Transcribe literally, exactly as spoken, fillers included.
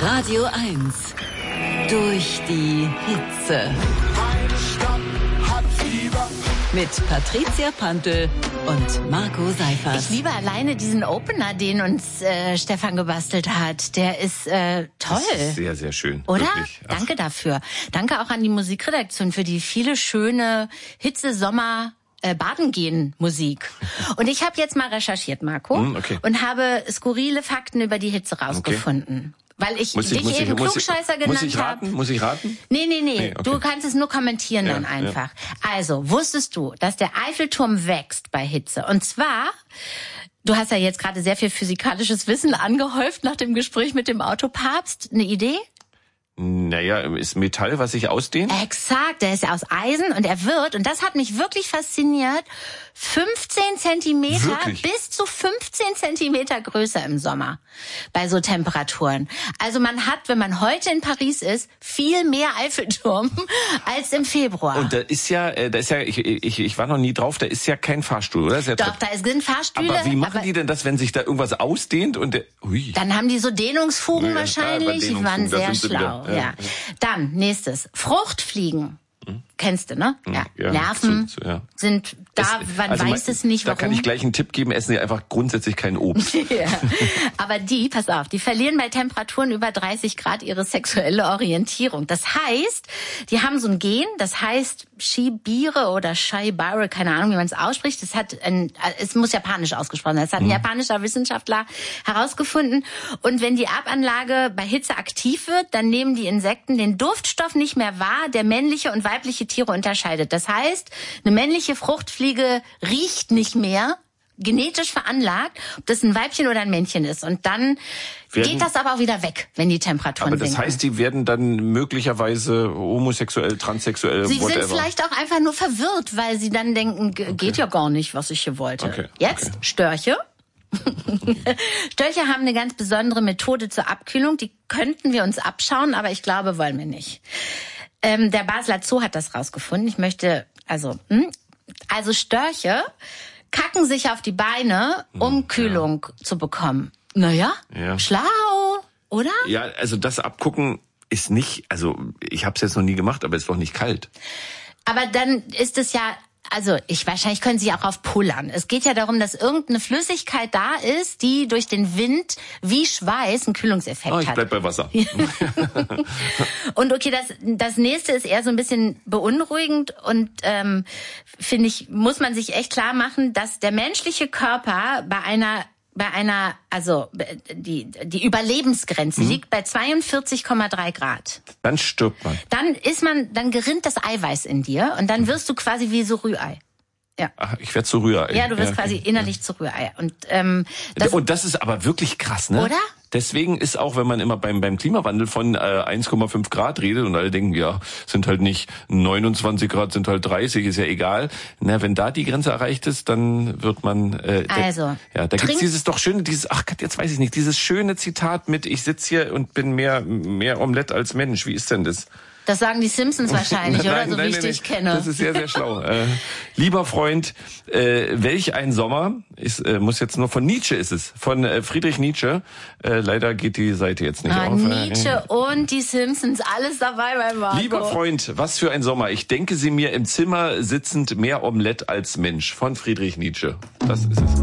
Radio eins. Durch die Hitze. Meine Stadt hat Fieber. Mit Patricia Pantel und Marco Seifert. Ich liebe alleine diesen Opener, den uns äh, Stefan gebastelt hat. Der ist äh, toll. Das ist sehr, sehr schön. Oder? Ach. Danke dafür. Danke auch an die Musikredaktion für die viele schöne Hitze-Sommer- Baden gehen Musik. Und ich habe jetzt mal recherchiert, Marco, mm, okay. und habe skurrile Fakten über die Hitze rausgefunden. Okay. Weil ich muss dich ich, muss eben ich, Klugscheißer muss genannt habe. Muss ich raten? Hab. Muss ich raten? Nee, nee, nee. nee okay. Du kannst es nur kommentieren ja, dann einfach. Ja. Also, wusstest du, dass der Eiffelturm wächst bei Hitze? Und zwar, du hast ja jetzt gerade sehr viel physikalisches Wissen angehäuft nach dem Gespräch mit dem Autopapst. Eine Idee? Naja, ist Metall, was sich ausdehnt? Exakt, der ist ja aus Eisen und er wird, und das hat mich wirklich fasziniert, fünfzehn Zentimeter wirklich? bis zu fünfzehn Zentimeter größer im Sommer bei so Temperaturen. Also man hat, wenn man heute in Paris ist, viel mehr Eiffelturm als im Februar. Und da ist ja, da ist ja, ich, ich, ich war noch nie drauf, da ist ja kein Fahrstuhl, oder? Ja Doch, da sind Fahrstühle. Aber wie machen aber die denn das, wenn sich da irgendwas ausdehnt und der, ui. Dann haben die so Dehnungsfugen ja, wahrscheinlich, die waren sehr schlau. Ja, ja. ja. Dann, nächstes, Fruchtfliegen. Hm? Kennst du, ne? Ja. ja Nerven zu, zu, ja. sind da, es, man also weiß man, es nicht, warum. Da kann ich gleich einen Tipp geben, essen Sie einfach grundsätzlich kein Obst. ja. Aber die, pass auf, die verlieren bei Temperaturen über dreißig Grad ihre sexuelle Orientierung. Das heißt, die haben so ein Gen, das heißt Shibire oder Shaibare, keine Ahnung, wie man es ausspricht. Das hat ein, es muss japanisch ausgesprochen sein. Das hat ein hm. japanischer Wissenschaftler herausgefunden. Und wenn die Erbanlage bei Hitze aktiv wird, dann nehmen die Insekten den Duftstoff nicht mehr wahr, der männliche und weibliche Tiere unterscheidet. Das heißt, eine männliche Fruchtfliege riecht nicht mehr, genetisch veranlagt, ob das ein Weibchen oder ein Männchen ist. Und dann werden, geht das aber auch wieder weg, wenn die Temperaturen sinken. Aber das sinken. heißt, die werden dann möglicherweise homosexuell, transsexuell, Sie whatever. sind vielleicht auch einfach nur verwirrt, weil sie dann denken, okay. geht ja gar nicht, was ich hier wollte. Okay. Jetzt okay. Störche. Störche haben eine ganz besondere Methode zur Abkühlung. Die könnten wir uns abschauen, aber ich glaube, wollen wir nicht. Ähm, der Basler Zoo hat das rausgefunden. Ich möchte, also, hm? also Störche kacken sich auf die Beine, um ja. Kühlung zu bekommen. Naja, ja. schlau, oder? Ja, also das Abgucken ist nicht, also ich habe es jetzt noch nie gemacht, aber es ist doch nicht kalt. Aber dann ist es ja, also ich wahrscheinlich können Sie auch auf pullern. Es geht ja darum, dass irgendeine Flüssigkeit da ist, die durch den Wind wie Schweiß einen Kühlungseffekt oh, ich hat. bleib bei Wasser. Und okay, das das nächste ist eher so ein bisschen beunruhigend und ähm, finde ich, muss man sich echt klar machen, dass der menschliche Körper bei einer bei einer, also die die Überlebensgrenze mhm. liegt bei zweiundvierzig Komma drei Grad. Dann stirbt man. Dann ist man, dann gerinnt das Eiweiß in dir und dann wirst du quasi wie so Rührei. Ja. Ach, ich werde zu Rührei. Ja, du wirst ja, quasi okay. innerlich zu Rührei. Und ähm, das, und das ist aber wirklich krass, ne? Oder? Deswegen ist auch, wenn man immer beim beim Klimawandel von äh, eins Komma fünf Grad redet und alle denken, ja, sind halt nicht neunundzwanzig Grad, sind halt dreißig, ist ja egal. Na, wenn da die Grenze erreicht ist, dann wird man äh, also da, ja, da gibt's dieses doch schöne, dieses, ach Gott, jetzt weiß ich nicht, dieses schöne Zitat mit, ich sitz hier und bin mehr mehr Omelette als Mensch. Wie ist denn das? Das sagen die Simpsons wahrscheinlich, nein, oder? So nein, wie ich nein, dich nein. kenne. Das ist sehr, sehr schlau. äh, lieber Freund, äh, welch ein Sommer, ist, äh, muss jetzt nur von Nietzsche ist es, von äh, Friedrich Nietzsche. Äh, leider geht die Seite jetzt nicht ah, auf. Nietzsche und die Simpsons, alles dabei bei Marco. Lieber Freund, was für ein Sommer. Ich denke sie mir im Zimmer sitzend mehr Omelette als Mensch. Von Friedrich Nietzsche. Das ist es.